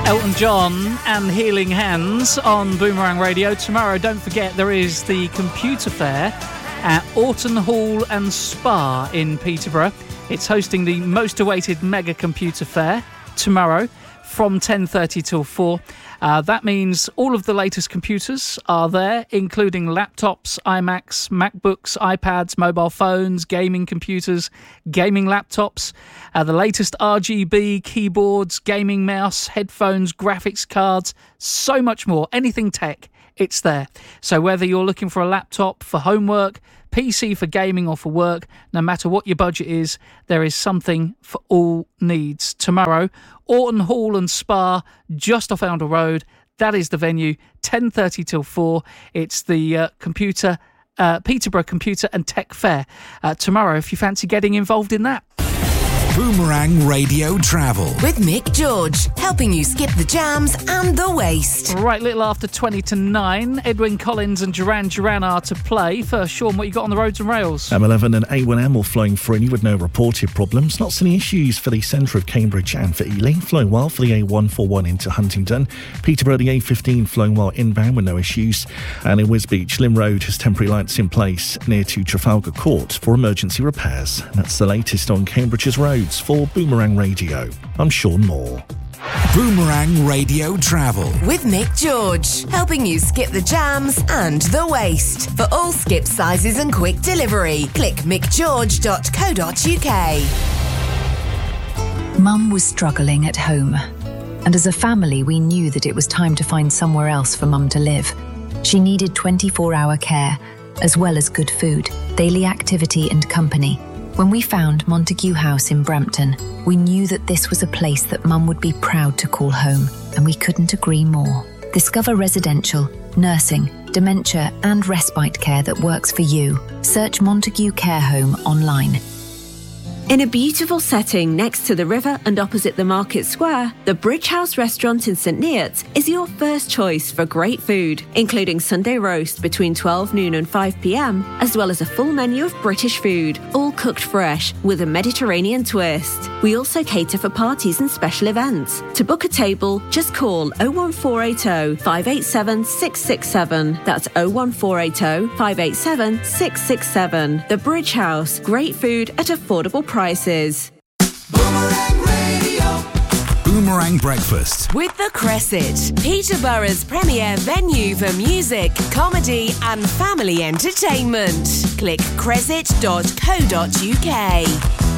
Elton John and Healing Hands on Boomerang Radio. Tomorrow, don't forget, there is the computer fair at Orton Hall and Spa in Peterborough. It's hosting the most awaited mega computer fair tomorrow from 10:30 till 4. That means all of the latest computers are there, including laptops, iMacs, MacBooks, iPads, mobile phones, gaming computers, gaming laptops, the latest RGB keyboards, gaming mouse, headphones, graphics cards, so much more. Anything tech, it's there. So whether you're looking for a laptop for homework, PC for gaming or for work, no matter what your budget is, there is something for all needs. Tomorrow, Orton Hall and Spa, just off Oundle Road. That is the venue, 10:30 till 4. It's the Peterborough Computer and Tech Fair tomorrow, if you fancy getting involved in that. Boomerang Radio Travel with Mick George, helping you skip the jams and the waste. Right, little after 20 to 9, Edwyn Collins and Duran Duran are to play. First, Sean, what you got on the roads and rails? M11 and A1M all flowing freely with no reported problems. Not any issues for the centre of Cambridge and for Ely. Flowing well for the A141 into Huntingdon. Peterborough, the A15 flowing well inbound with no issues. And in Wisbech, Lynn Road has temporary lights in place near to Trafalgar Court for emergency repairs. That's the latest on Cambridge's roads. For Boomerang Radio, I'm Sean Moore. Boomerang Radio Travel with Mick George, helping you skip the jams and the waste. For all skip sizes and quick delivery, click mickgeorge.co.uk. Mum was struggling at home, and as a family we knew that it was time to find somewhere else for Mum to live. She needed 24-hour care, as well as good food, daily activity and company. When we found Montague House in Brampton, we knew that this was a place that Mum would be proud to call home, and we couldn't agree more. Discover residential, nursing, dementia and respite care that works for you. Search Montague Care Home online. In a beautiful setting next to the river and opposite the market square, the Bridge House restaurant in St Neots is your first choice for great food, including Sunday roast between 12 noon and 5 p.m, as well as a full menu of British food, all cooked fresh with a Mediterranean twist. We also cater for parties and special events. To book a table, just call 01480 587 667. That's 01480 587 667. The Bridge House, great food at affordable prices. Boomerang Radio. Boomerang Breakfast with The Cresset, Peterborough's premier venue for music, comedy and family entertainment. Click cresset.co.uk.